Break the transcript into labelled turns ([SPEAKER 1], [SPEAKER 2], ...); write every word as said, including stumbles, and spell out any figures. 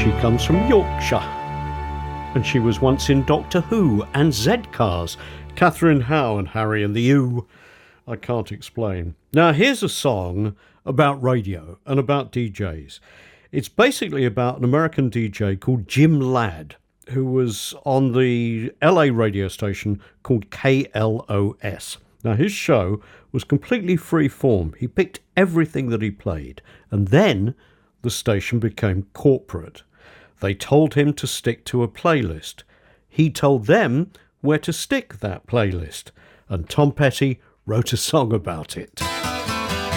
[SPEAKER 1] She comes from Yorkshire, and she was once in Doctor Who and Z-Cars. Catherine Howe and Harry and the U. I can't explain. Now, here's a song about radio and about D Js. It's basically about an American D J called Jim Ladd, who was on the L A radio station called K L O S. Now, his show was completely free form. He picked everything that he played, and then the station became corporate. They told him to stick to a playlist. He told them where to stick that playlist, and Tom Petty wrote a song about it.